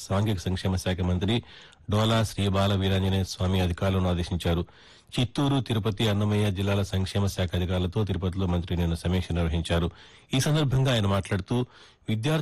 సాంఘిక సంక్షేమ శాఖ మంత్రి డోలా శ్రీబాల వీరాంజనేయ స్వామి అధికారులను ఆదేశించారు. చిత్తూరు, తిరుపతి, అన్నమయ్య జిల్లాల సంక్షేమ శాఖ అధికారులతో తిరుపతిలో మంత్రి నిన్న సమీక్ష నిర్వహించారు. ఈ సందర్భంగా ఆయన మాట్లాడుతూ విద్యార్థులు